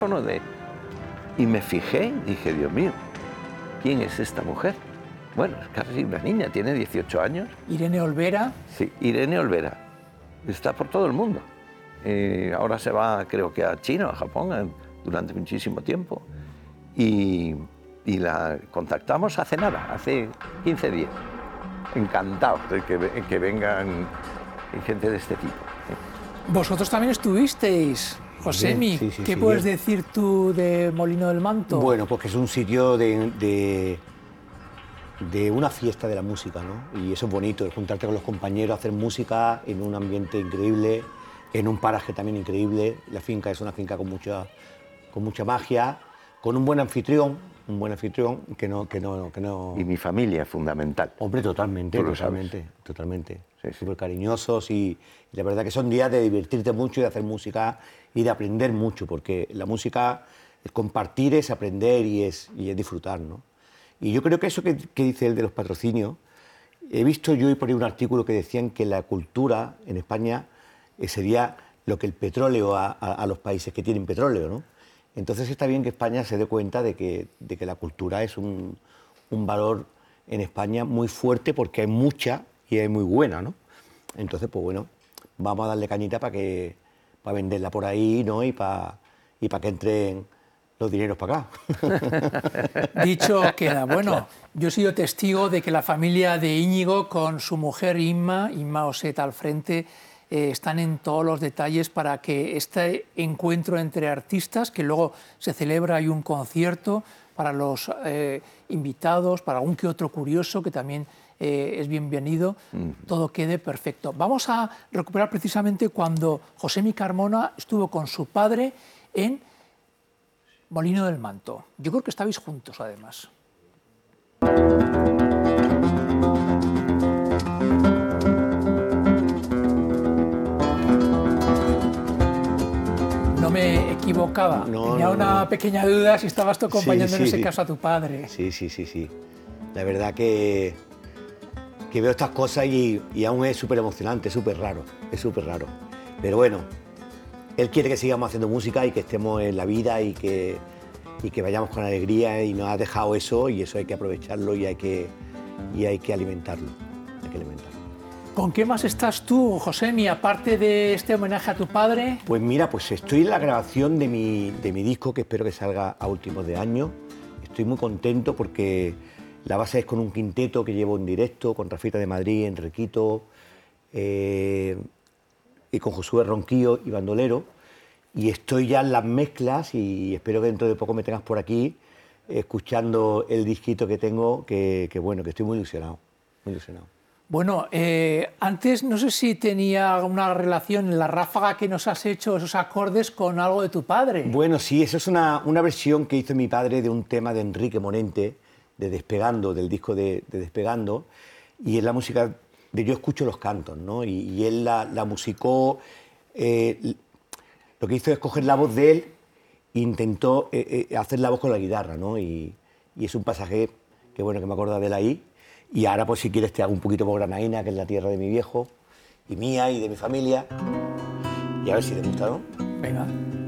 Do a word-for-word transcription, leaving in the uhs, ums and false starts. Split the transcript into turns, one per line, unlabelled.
de... Y me fijé y dije, Dios mío, ¿quién es esta mujer? Bueno, es casi una niña, tiene dieciocho años.
Irene Olvera.
Sí, Irene Olvera. Está por todo el mundo. Eh, ahora se va, creo que a China, a Japón, eh, durante muchísimo tiempo. Y, y la contactamos hace nada, hace quince días. Encantados de que, que vengan gente de este tipo.
Vosotros también estuvisteis, Josemi.
Sí, sí,
¿Qué
sí,
puedes
bien.
decir tú de Molino del Manto?
Bueno, pues que es un sitio de, de, de una fiesta de la música, ¿no? Y eso es bonito, el juntarte con los compañeros, hacer música en un ambiente increíble, en un paraje también increíble. La finca es una finca con mucha, con mucha magia, con un buen anfitrión, un buen anfitrión que no... Que no, que no...
Y mi familia es fundamental.
Hombre, totalmente,
Tú lo
totalmente,
sabes.
totalmente.
Sí, sí.
Súper cariñosos y, y la verdad que son días de divertirte mucho y de hacer música y de aprender mucho, porque la música, el compartir es aprender y es, y es disfrutar, ¿no? Y yo creo que eso que, que dice el de los patrocinios, he visto yo y por ahí un artículo que decían que la cultura en España eh, sería lo que el petróleo a, a, a los países que tienen petróleo, ¿no? Entonces está bien que España se dé cuenta de que, de que la cultura es un, un valor en España muy fuerte porque hay mucha y es muy buena, ¿no? Entonces, pues bueno, vamos a darle cañita para que para venderla por ahí, ¿no? Y para y para que entren los dineros para acá.
Dicho queda. Bueno, yo he sido testigo de que la familia de Íñigo con su mujer Inma, Inma Oseta al frente, eh, están en todos los detalles para que este encuentro entre artistas, que luego se celebra, hay un concierto para los eh, invitados, para algún que otro curioso que también eh, es bienvenido, mm. todo quede perfecto. Vamos a recuperar precisamente cuando Josemi Carmona estuvo con su padre en Molino del Manto. Yo creo que estabais juntos, además. No me equivocaba.
No,
Tenía
no,
una
no.
pequeña duda si estabas tú acompañando
Sí,
en
sí,
ese
sí.
caso a tu padre.
Sí, sí, sí, sí. La verdad que, que veo estas cosas y, y aún es súper emocionante, súper raro, es súper raro. Pero bueno, él quiere que sigamos haciendo música y que estemos en la vida y que, y que vayamos con alegría y nos ha dejado eso y eso hay que aprovecharlo y hay que, y hay que alimentarlo, hay que alimentarlo.
¿Con qué más estás tú, Josemi, aparte de este homenaje a tu padre?
Pues mira, pues estoy en la grabación de mi, de mi disco que espero que salga a últimos de año. Estoy muy contento porque la base es con un quinteto que llevo en directo, con Rafita de Madrid, Enriquito, eh, y con Josué Ronquillo y bandolero. Y estoy ya en las mezclas y espero que dentro de poco me tengas por aquí escuchando el disquito que tengo, que, que bueno, que estoy muy ilusionado, muy ilusionado.
Bueno, eh, antes no sé si tenía una relación en la ráfaga que nos has hecho, esos acordes, con algo de tu padre.
Bueno, sí, eso es una, una versión que hizo mi padre de un tema de Enrique Morente, de Despegando, del disco de, de Despegando, y es la música de Yo escucho los cantos, ¿no? Y, y él la, la musicó, eh, lo que hizo es coger la voz de él e intentó eh, eh, hacer la voz con la guitarra, ¿no? Y, y es un pasaje que bueno, que me acuerdo de él ahí. Y ahora, pues si quieres, te hago un poquito por Granaína, que es la tierra de mi viejo, y mía y de mi familia. Y a ver si te gusta, ¿no?
Venga.